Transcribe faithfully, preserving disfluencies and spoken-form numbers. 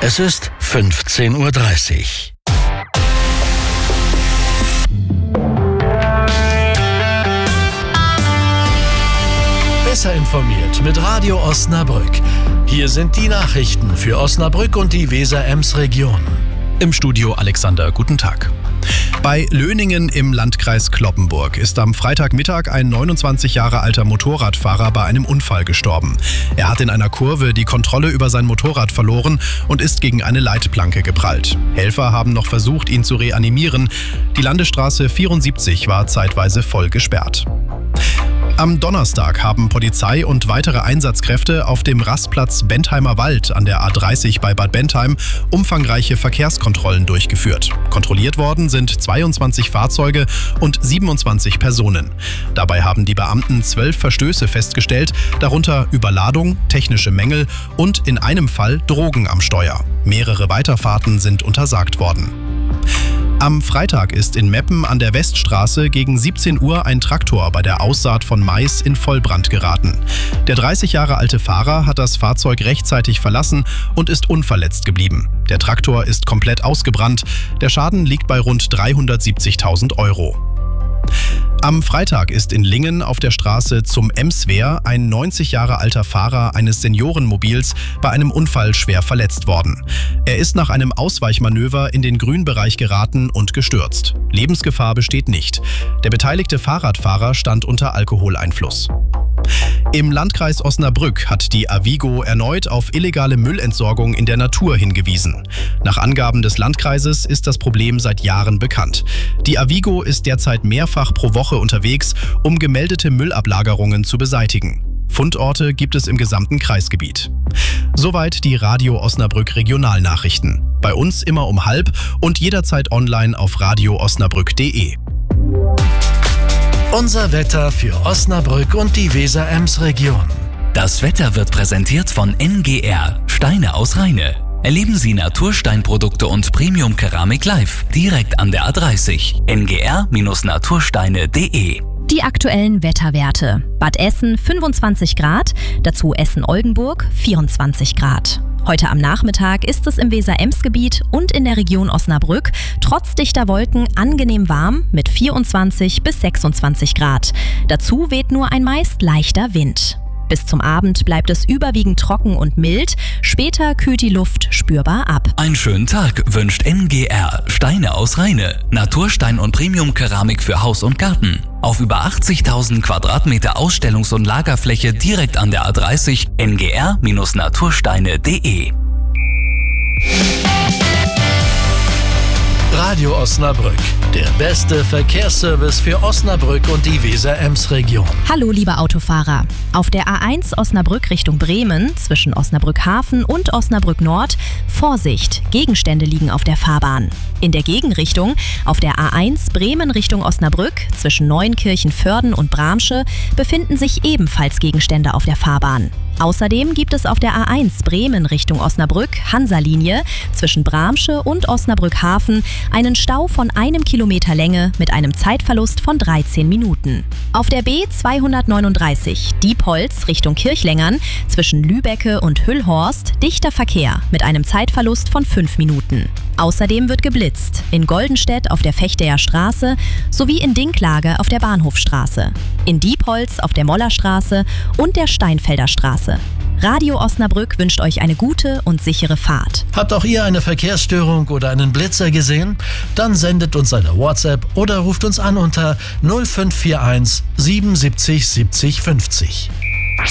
Es ist fünfzehn Uhr dreißig. Besser informiert mit Radio Osnabrück. Hier sind die Nachrichten für Osnabrück und die Weser-Ems-Region. Im Studio Alexander, guten Tag. Bei Löningen im Landkreis Cloppenburg ist am Freitagmittag ein neunundzwanzig Jahre alter Motorradfahrer bei einem Unfall gestorben. Er hat in einer Kurve die Kontrolle über sein Motorrad verloren und ist gegen eine Leitplanke geprallt. Helfer haben noch versucht, ihn zu reanimieren. Die Landesstraße vierundsiebzig war zeitweise voll gesperrt. Am Donnerstag haben Polizei und weitere Einsatzkräfte auf dem Rastplatz Bentheimer Wald an der A dreißig bei Bad Bentheim umfangreiche Verkehrskontrollen durchgeführt. Kontrolliert worden sind zweiundzwanzig Fahrzeuge und siebenundzwanzig Personen. Dabei haben die Beamten zwölf Verstöße festgestellt, darunter Überladung, technische Mängel und in einem Fall Drogen am Steuer. Mehrere Weiterfahrten sind untersagt worden. Am Freitag ist in Meppen an der Weststraße gegen siebzehn Uhr ein Traktor bei der Aussaat von Mais in Vollbrand geraten. Der dreißig Jahre alte Fahrer hat das Fahrzeug rechtzeitig verlassen und ist unverletzt geblieben. Der Traktor ist komplett ausgebrannt. Der Schaden liegt bei rund dreihundertsiebzigtausend Euro. Am Freitag ist in Lingen auf der Straße zum Emswehr ein neunzig Jahre alter Fahrer eines Seniorenmobils bei einem Unfall schwer verletzt worden. Er ist nach einem Ausweichmanöver in den Grünbereich geraten und gestürzt. Lebensgefahr besteht nicht. Der beteiligte Fahrradfahrer stand unter Alkoholeinfluss. Im Landkreis Osnabrück hat die Avigo erneut auf illegale Müllentsorgung in der Natur hingewiesen. Nach Angaben des Landkreises ist das Problem seit Jahren bekannt. Die Avigo ist derzeit mehrfach pro Woche unterwegs, um gemeldete Müllablagerungen zu beseitigen. Fundorte gibt es im gesamten Kreisgebiet. Soweit die Radio Osnabrück Regionalnachrichten. Bei uns immer um halb und jederzeit online auf radio osnabrück punkt de. Unser Wetter für Osnabrück und die Weser-Ems-Region. Das Wetter wird präsentiert von N G R, Steine aus Rheine. Erleben Sie Natursteinprodukte und Premium-Keramik live, direkt an der A dreißig. n g r natursteine punkt de. Die aktuellen Wetterwerte. Bad Essen fünfundzwanzig Grad, dazu Essen-Oldenburg vierundzwanzig Grad. Heute am Nachmittag ist es im Weser-Ems-Gebiet und in der Region Osnabrück trotz dichter Wolken angenehm warm mit vierundzwanzig bis sechsundzwanzig Grad. Dazu weht nur ein meist leichter Wind. Bis zum Abend bleibt es überwiegend trocken und mild, später kühlt die Luft spürbar ab. Einen schönen Tag wünscht N G R, Steine aus Rheine. Naturstein und Premium-Keramik für Haus und Garten. Auf über achtzigtausend Quadratmeter Ausstellungs- und Lagerfläche direkt an der A dreißig, n g r natursteine punkt de. Radio Osnabrück, der beste Verkehrsservice für Osnabrück und die Weser-Ems-Region. Hallo liebe Autofahrer. Auf der A eins Osnabrück Richtung Bremen, zwischen Osnabrück Hafen und Osnabrück Nord, Vorsicht, Gegenstände liegen auf der Fahrbahn. In der Gegenrichtung, auf der A eins Bremen Richtung Osnabrück, zwischen Neuenkirchen, Vörden und Bramsche, befinden sich ebenfalls Gegenstände auf der Fahrbahn. Außerdem gibt es auf der A eins Bremen Richtung Osnabrück, Hansa-Linie, zwischen Bramsche und Osnabrück Hafen einen Stau von einem Kilometer Länge mit einem Zeitverlust von dreizehn Minuten. Auf der B zweihundertneununddreißig Diepholz Richtung Kirchlengern, zwischen Lübecke und Hüllhorst, dichter Verkehr mit einem Zeitverlust von fünf Minuten. Außerdem wird geblitzt in Goldenstedt auf der Fechteer Straße sowie in Dinklage auf der Bahnhofstraße, in Diepholz auf der Mollerstraße und der Steinfelder Straße. Radio Osnabrück wünscht euch eine gute und sichere Fahrt. Habt auch ihr eine Verkehrsstörung oder einen Blitzer gesehen? Dann sendet uns eine WhatsApp oder ruft uns an unter null fünf vier eins siebenundsiebzig siebzig fünfzig.